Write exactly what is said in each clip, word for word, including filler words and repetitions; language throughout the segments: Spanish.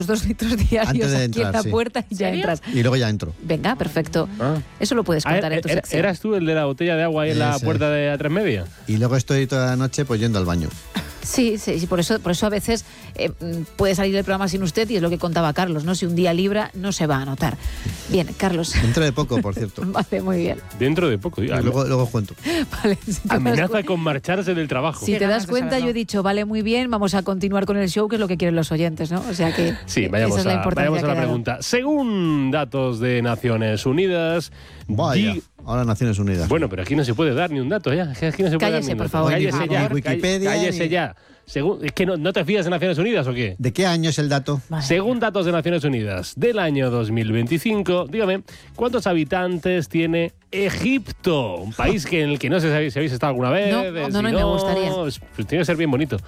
dos litros diarios aquí entrar, en la sí. puerta y ya entras. Y luego ya entro. Venga, perfecto. Ah. Eso lo puedes contar Ah, en tu era- sección. ¿Eras tú el de la botella de agua ahí en la Ese. puerta de A tres Media? Y luego estoy toda la noche pues yendo al baño. Sí, sí, sí, por eso, por eso a veces eh, puede salir el programa sin usted y es lo que contaba Carlos, ¿no? Si un día libra, no se va a notar. Bien, Carlos. Dentro de poco, por cierto. Vale, muy bien. Dentro de poco. Y luego, luego os cuento. Vale, si te das Amenaza cu- con marcharse del trabajo. Si te das cuenta, yo he dicho, vale, muy bien, vamos a continuar con el show, que es lo que quieren los oyentes, ¿no? O sea que Sí, eh, vayamos, esa es la a, importancia vayamos a la que ha dado. pregunta. Según datos de Naciones Unidas... Vaya, di- ahora Naciones Unidas. Bueno, pero aquí no se puede dar ni un dato ya. Aquí no se puede Cállese, dar ni un por dato. favor. Cállese Ni- ya. ni Wikipedia, Cállese ni- ya. Según, es que no, ¿no te fías de Naciones Unidas o qué? ¿De qué año es el dato? Vale. Según datos de Naciones Unidas del año dos mil veinticinco, dígame, ¿cuántos habitantes tiene Egipto? Un país que en el que no sé si habéis, si habéis estado alguna vez. No, eh, no, si no, y me gustaría. pues tiene que ser bien bonito.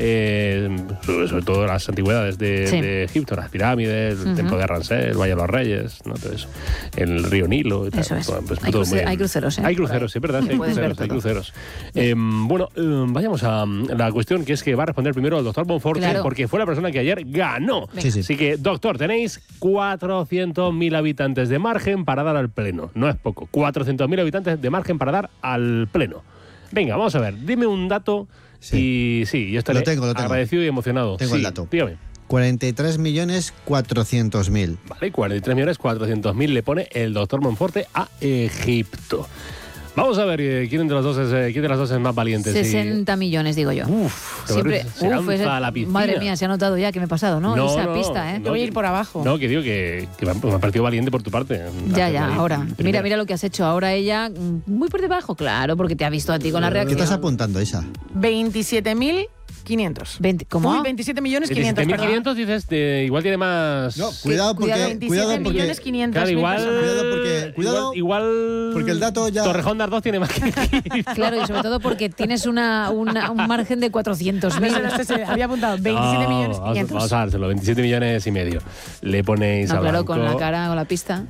Eh, sobre, sobre todo las antigüedades de, Sí. de Egipto, las pirámides, el Ujú. templo de Ramsés, el Valle de los Reyes, ¿no? Todo eso. El río Nilo y tal. Eso es. Todo, pues, Hay todo cruce- muy bien. hay cruceros, ¿eh? Hay Por cruceros, ahí. sí, ¿verdad? Sí, hay Puedes ver cruceros, hay todo. cruceros. Eh, bueno, eh, vayamos a mm, la cuestión que es que va a responder primero el doctor Bonforte, Claro. porque fue la persona que ayer ganó. Sí, sí. Así que, doctor, tenéis cuatrocientos mil habitantes de margen para dar al pleno. No es poco. cuatrocientos mil habitantes de margen para dar al pleno. Venga, vamos a ver. Dime un dato Sí. y sí, yo estaré Lo tengo, lo tengo. agradecido y emocionado. Tengo Sí, el dato. Dígame. cuarenta y tres millones cuatrocientos mil. Vale, cuarenta y tres millones cuatrocientos mil le pone el doctor Monforte a Egipto. Vamos a ver eh, quién de los dos es, eh, quién de las dos es más valiente. sí. sesenta millones, digo yo. Uf, Siempre, se uf, lanza es- a la piscina. madre mía, se ha notado ya que me he pasado, ¿no? No, Esa no, pista, ¿eh? no, Yo voy a ir que- por abajo. No, que digo que, que me ha- me ha parecido valiente por tu parte. Ya, Haces ya, ahí ahora. primera. Mira, mira lo que has hecho. Ahora ella, mm, muy por debajo, claro, porque te ha visto a ti con la ¿Qué reacción. estás apuntando, Isa? veintisiete mil quinientos. veinte ¿Cómo? Uy, veintisiete millones diecisiete quinientos, mil perdón. quinientos dices, de- igual tiene más... No, cuidado porque... cuidado, veintisiete Cuidado porque... millones quinientos Claro, mil igual... personas. Cuidado porque- cuidado, igual, igual- porque el dato ya- Torrejón de Ardoz tiene más que Egipto. Claro, y sobre todo porque tienes una, una- un margen de cuatrocientos mil. No, no, no, no, había apuntado veintisiete No, millones vamos, quinientos. vamos a dárselo, veintisiete millones y medio. Le ponéis No, a claro, Blanco. con la cara, con la pista.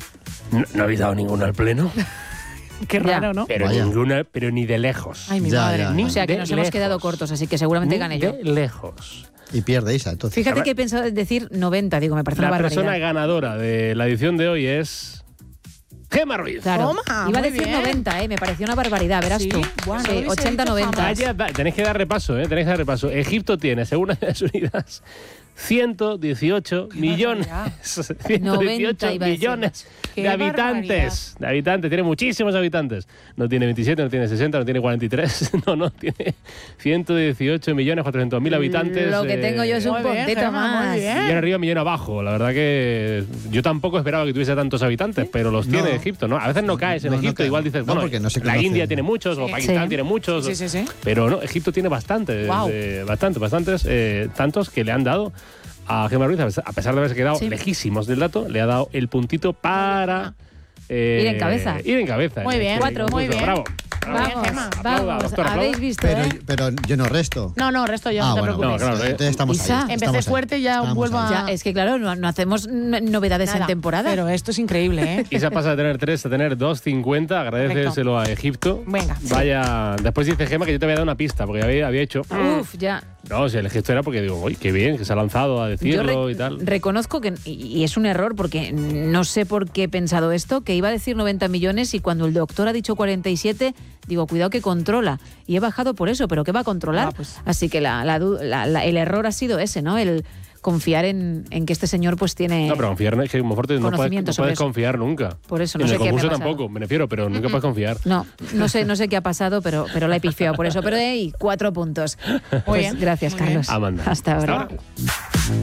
No, no habéis dado ninguno al pleno. Qué Ya. raro, ¿no? Pero Vaya. ninguna, pero ni de lejos. Ay, mi Ya, madre. ya, Ni ya. O sea que de nos hemos lejos. quedado cortos, así que seguramente Ni gané yo. de lejos. Y pierde Isa, entonces. Fíjate que he pensado en decir noventa, digo, me parece La una persona barbaridad. ganadora de la edición de hoy es Gemma Ruiz. Claro. Toma, Iba a muy decir bien. noventa, ¿eh? Me pareció una barbaridad, verás Sí, tú. bueno, Sí, no hubiese ochenta dicho noventa. jamás. Vaya, va- tenéis que dar repaso, ¿eh? Tenéis que dar repaso. Egipto tiene, según Naciones Unidas, ciento dieciocho millones. ciento dieciocho noventa iba a decir. millones Qué de habitantes. De habitantes, tiene muchísimos habitantes. No tiene veintisiete, no tiene sesenta, no tiene cuarenta y tres. No, no, tiene ciento dieciocho millones cuatrocientos mil habitantes. Lo que tengo yo es un Muy bien, puntito Gemma, muy más. bien. Millón arriba, millón abajo. La verdad que yo tampoco esperaba que tuviese tantos habitantes, pero los tiene No. Egipto, ¿no? A veces no caes en No, no Egipto, cae. igual dices, No, bueno, porque no se la conoce. India tiene muchos, o Sí. Pakistán Sí. tiene muchos. Sí, sí, sí. Pero no, Egipto tiene bastantes, Guau. eh, bastantes, bastantes, eh, tantos que le han dado a Gemma Ruiz, a pesar- a pesar de haberse quedado Sí. lejísimos del dato, le ha dado el puntito para eh, Ir en cabeza. Ir en cabeza. Muy en bien, este Cuatro. muy concurso. bien. Bravo. bravo. Bien, Gemma. Vamos, Aplauda, vamos. doctor, aplauda. Habéis visto, Pero, ¿eh? pero yo no resto. No, no, resto yo, ah, no te bueno, preocupes. No, claro, eh. entonces estamos Isa. ahí. Empecé estamos ahí. fuerte, ya Estamos vuelvo ahí. a- Ya, es que claro, no, no hacemos n- novedades Nada. en temporada. Pero esto es increíble, ¿eh? Isa pasa de tener tres a tener dos cincuenta. Agradeceselo a Egipto. Venga, sí. Vaya. Después dice Gemma que yo te había dado una pista, porque había, había hecho. Uf, ya. No, si el gesto era porque digo, uy, qué bien, que se ha lanzado a Yo decirlo re- y tal. reconozco que, y y es un error porque no sé por qué he pensado esto, que iba a decir noventa millones y cuando el doctor ha dicho cuarenta y siete, digo, cuidado que controla. Y he bajado por eso, pero ¿qué va a controlar? Ah, pues. Así que la, la du- la- la- el error ha sido ese, ¿no? El confiar en, en que este señor pues tiene... No, pero confiar es que Monforte no puedes, conocimiento no sobre puedes eso. confiar nunca. Por eso, no en sé el qué me ha concurso pasado. tampoco, me refiero, pero nunca puedes confiar. No, no sé, no sé qué ha pasado, pero, pero la he pifiado por eso. Pero hey, cuatro puntos. Pues bien, gracias, muy bien. Carlos. Amanda. Hasta ahora. Hasta ahora.